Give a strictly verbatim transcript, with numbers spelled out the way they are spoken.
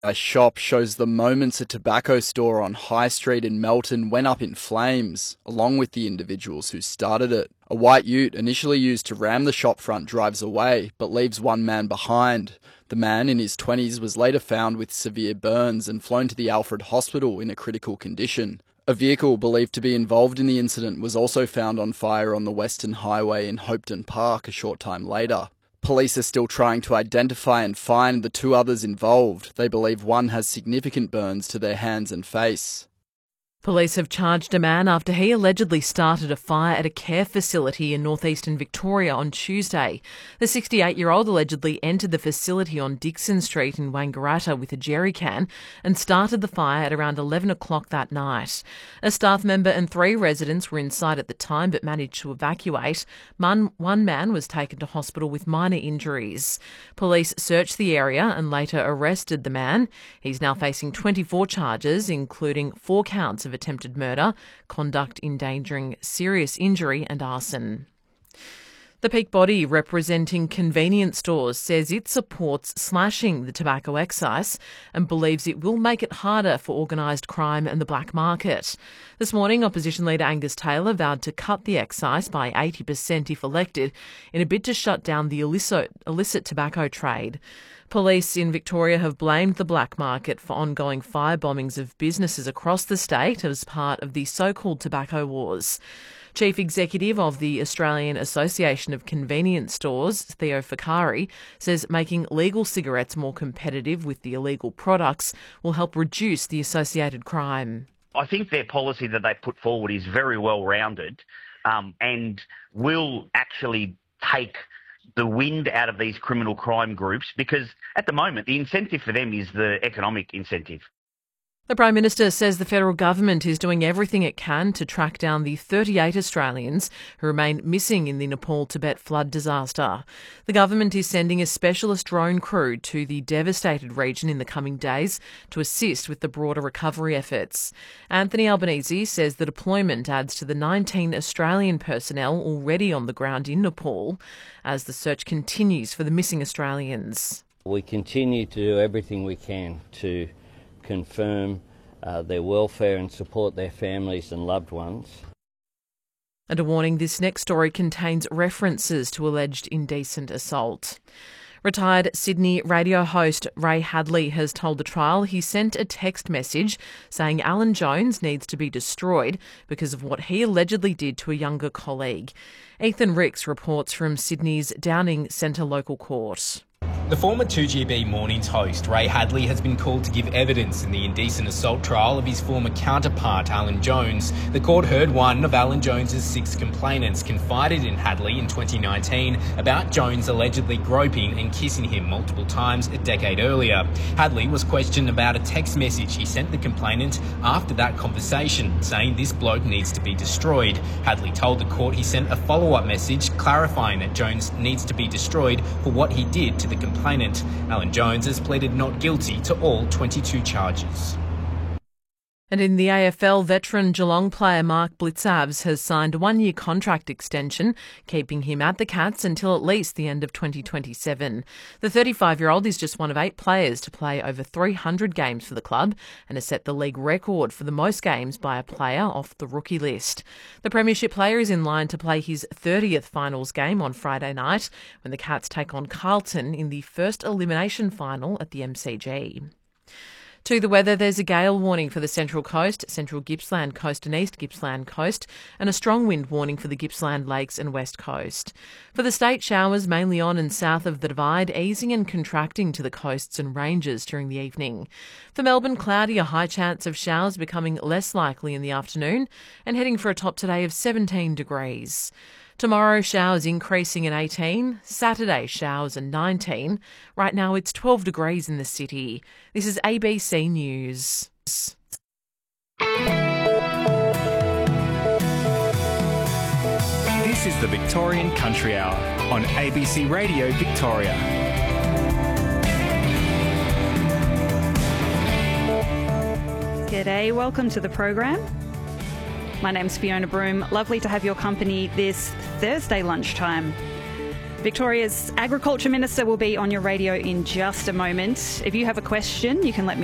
A shop shows the moments a tobacco store on High Street in Melton went up in flames, along with the individuals who started it. A white ute initially used to ram the shop front drives away, but leaves one man behind. The man, in his twenties, was later found with severe burns and flown to the Alfred Hospital in a critical condition. A vehicle believed to be involved in the incident was also found on fire on the Western Highway in Hopetoun Park a short time later. Police are still trying to identify and find the two others involved. They believe one has significant burns to their hands and face. Police have charged a man after he allegedly started a fire at a care facility in northeastern Victoria on Tuesday. The sixty-eight-year-old allegedly entered the facility on Dixon Street in Wangaratta with a jerry can and started the fire at around eleven o'clock that night. A staff member and three residents were inside at the time but managed to evacuate. One, one man was taken to hospital with minor injuries. Police searched the area and later arrested the man. He's now facing twenty-four charges, including four counts of attempted murder, conduct endangering serious injury and arson. The Peak Body, representing convenience stores, says it supports slashing the tobacco excise and believes it will make it harder for organised crime and the black market. This morning, Opposition Leader Angus Taylor vowed to cut the excise by eighty percent if elected in a bid to shut down the illicit, illicit tobacco trade. Police in Victoria have blamed the black market for ongoing firebombings of businesses across the state as part of the so-called tobacco wars. Chief Executive of the Australian Association of Convenience Stores, Theo Fakari, says making legal cigarettes more competitive with the illegal products will help reduce the associated crime. I think their policy that they put forward is very well rounded um, and will actually take the wind out of these criminal crime groups, because at the moment the incentive for them is the economic incentive. The Prime Minister says the federal government is doing everything it can to track down the thirty-eight Australians who remain missing in the Nepal-Tibet flood disaster. The government is sending a specialist drone crew to the devastated region in the coming days to assist with the broader recovery efforts. Anthony Albanese says the deployment adds to the nineteen Australian personnel already on the ground in Nepal as the search continues for the missing Australians. We continue to do everything we can to confirm uh, their welfare and support their families and loved ones. And a warning, this next story contains references to alleged indecent assault. Retired Sydney radio host Ray Hadley has told the trial he sent a text message saying Alan Jones needs to be destroyed because of what he allegedly did to a younger colleague. Ethan Ricks reports from Sydney's Downing Centre Local Court. The former two G B Mornings host, Ray Hadley, has been called to give evidence in the indecent assault trial of his former counterpart, Alan Jones. The court heard one of Alan Jones's six complainants confided in Hadley in twenty nineteen about Jones allegedly groping and kissing him multiple times a decade earlier. Hadley was questioned about a text message he sent the complainant after that conversation, saying this bloke needs to be destroyed. Hadley told the court he sent a follow-up message clarifying that Jones needs to be destroyed for what he did to the complainant. Alan Jones has pleaded not guilty to all twenty-two charges. And in the A F L, veteran Geelong player Mark Blitzabs has signed a one-year contract extension, keeping him at the Cats until at least the end of twenty twenty-seven. The thirty-five-year-old is just one of eight players to play over three hundred games for the club and has set the league record for the most games by a player off the rookie list. The Premiership player is in line to play his thirtieth finals game on Friday night when the Cats take on Carlton in the first elimination final at the M C G. To the weather, there's a gale warning for the Central Coast, Central Gippsland Coast and East Gippsland Coast, and a strong wind warning for the Gippsland Lakes and West Coast. For the state, showers mainly on and south of the Divide, easing and contracting to the coasts and ranges during the evening. For Melbourne, cloudy, a high chance of showers becoming less likely in the afternoon, and heading for a top today of seventeen degrees. Tomorrow, showers increasing at eighteen. Saturday, showers at nineteen. Right now, it's twelve degrees in the city. This is A B C News. This is the Victorian Country Hour on A B C Radio Victoria. G'day, welcome to the program. My name's Fiona Broom. Lovely to have your company this Thursday lunchtime. Victoria's Agriculture Minister will be on your radio in just a moment. If you have a question, you can let me